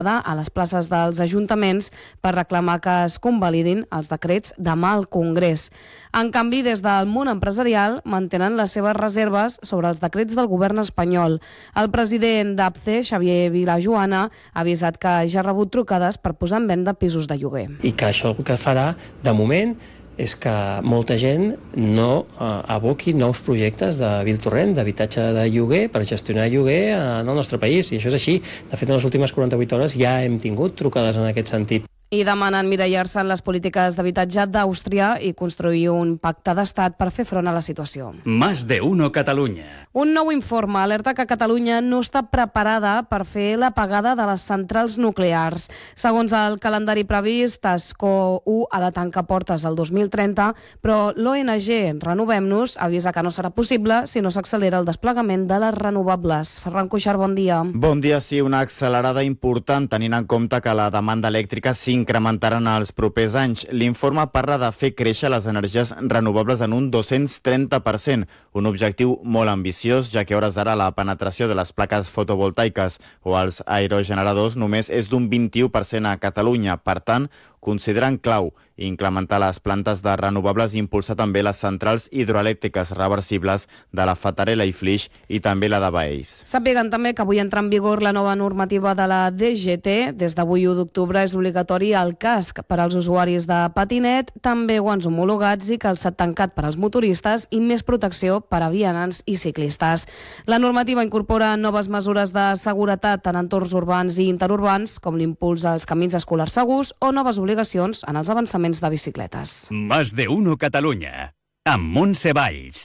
a les places dels ajuntaments per reclamar que es convalidin els decrets demà al Congrés. En canvi, des del món empresarial mantenen les seves reserves sobre els decrets del govern espanyol. El president d'APCE, Xavier Vilajoana, ha avisat que ja ha rebut trucades per posar en venda pisos de lloguer. I que això el que farà, de moment, és que molta gent no aboqui nous projectes de Viltorrent, d'habitatge de lloguer, per gestionar lloguer en el nostre país. I això és així. De fet, en les últimes 48 hores ja hem tingut trucades en aquest sentit. I demanen mirallar-se en les polítiques d'habitatge d'Àustria i construir un pacte d'estat per fer front a la situació. Más de uno Catalunya. Un nou informe alerta que Catalunya no està preparada per fer l'apagada de les centrals nuclears. Segons el calendari previst, Tasco 1 ha de tancar portes el 2030, però l'ONG Renovem-nos avisa que no serà possible si no s'accelera el desplegament de les renovables. Ferran Cuixart, bon dia. Bon dia, sí, una accelerada important, tenint en compte que la demanda elèctrica s'incrementaran els propers anys. L'informe parla de fer créixer les energies renovables en un 230%, un objectiu molt ambiciós, ja que a hores d'ara la penetració de les plaques fotovoltaiques o els aerogeneradors només és d'un 21% a Catalunya. Per tant, consideren clau incrementar les plantes de renovables i impulsar també les centrals hidroelèctriques reversibles de la Fatarella i Flix i també la de Baells. Sàpiguen també que avui entra en vigor la nova normativa de la DGT. Des d'avui 1 d'octubre és obligatori el casc per als usuaris de patinet, també guants homologats i calçat tancat per als motoristes i més protecció per a vianants i ciclistes. La normativa incorpora noves mesures de seguretat en entorns urbans i interurbans, com l'impuls als camins escolars segurs o noves obligacions en els avançaments de bicicletes. Más de uno Catalunya, amb Montse Valls.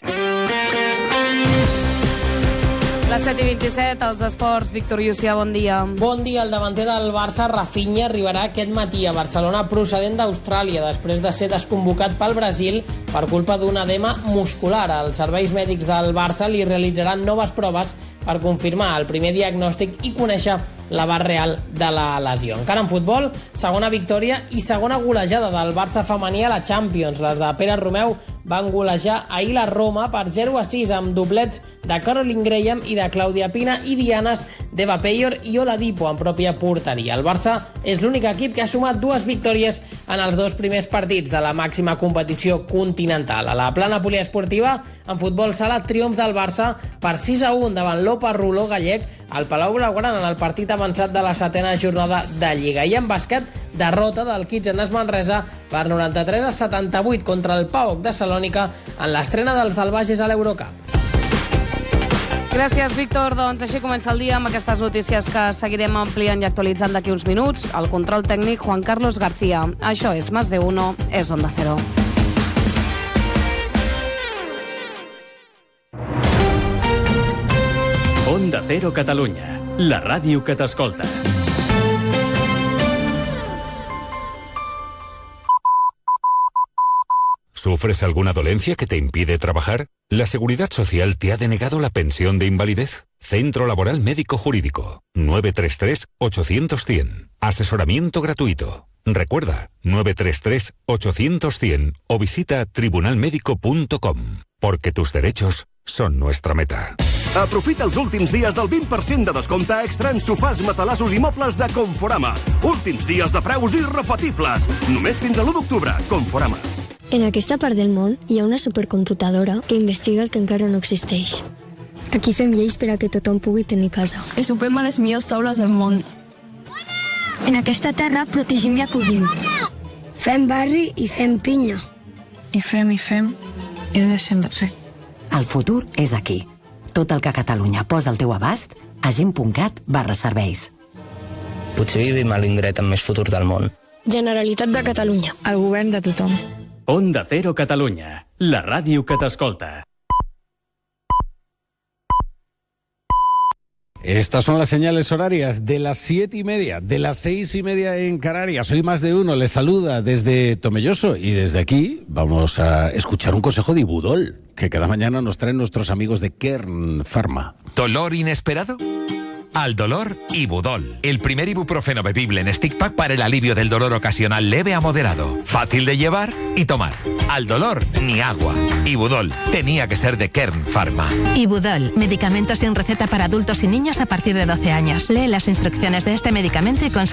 Les 7:27, els esports. Víctor Llucià, bon dia. Bon dia. El davanter del Barça, Rafinha, arribarà aquest matí a Barcelona procedent d'Austràlia, després de ser desconvocat pel Brasil per culpa d'un edema muscular. Els serveis mèdics del Barça li realitzaran noves proves per confirmar el primer diagnòstic i conèixer l'abast real de la lesió. Encara en futbol, segona victòria i segona golejada del Barça femení a la Champions. Les de Pere Romeu van golejar ahir la Roma per 0-6 amb doblets de Caroline Graham i de Claudia Pina i dianes d'Eva Peyor i Oladipo en pròpia porteria. El Barça és l'únic equip que ha sumat 2 victòries en els 2 primers partits de la màxima competició continental. A la plana poliesportiva, en futbol sala, triomf del Barça per 6-1 davant l'Opa Ruló gallec al Palau Blaugrana en el partit avançat de la 7ª jornada de Lliga. I en bàsquet, derrota del Kitchener Manresa per 93-78 contra el PAOK de Salònica en l'estrena dels del Bages a l'Eurocup. Gràcies, Víctor. Doncs així comença el dia amb aquestes notícies que seguirem ampliant i actualitzant d'aquí uns minuts. El control tècnic, Juan Carlos García. Això és Más de Uno, és Onda Cero. Onda Cero Catalunya, la ràdio que t'escolta. ¿Sufres alguna dolencia que te impide trabajar? ¿La Seguridad Social te ha denegado la pensión de invalidez? Centro Laboral Médico Jurídico. 933-800-100. Asesoramiento gratuito. Recuerda, 933-800-100 o visita tribunalmedico.com. Porque tus derechos són nuestra meta. Aprofita els últims dies del 20% de descompte extra en sofàs, matalassos i mobles de Conforama. Últims dies de preus irrepetibles. Només fins a l'1 d'octubre. Conforama. En aquesta part del món hi ha una supercomputadora que investiga el que encara no existeix. Aquí fem lleis per a que tothom pugui tenir casa. I sopem a les millors taules del món. En aquesta terra protegim i acollim. Fem barri i fem pinya. I fem, i deixem de fer. El futur és aquí. Tot el que Catalunya posa al teu abast a gent.cat/serveis. Potser vivim a l'indret amb més futur del món. Generalitat de Catalunya. El govern de tothom. Onda Cero Catalunya, la ràdio que t'escolta. Estas son las señales horarias de las 7:30, de las 6:30 en Canarias. Hoy Más de Uno les saluda desde Tomelloso y desde aquí vamos a escuchar un consejo de Ibudol que cada mañana nos traen nuestros amigos de Kern Pharma. ¿Dolor inesperado? Al dolor, Ibudol. El primer ibuprofeno bebible en stick pack para el alivio del dolor ocasional leve a moderado. Fácil de llevar y tomar. Al dolor, ni agua. Ibudol. Tenía que ser de Kern Pharma. Ibudol. Medicamento sin receta para adultos y niños a partir de 12 años. Lee las instrucciones de este medicamento y consulta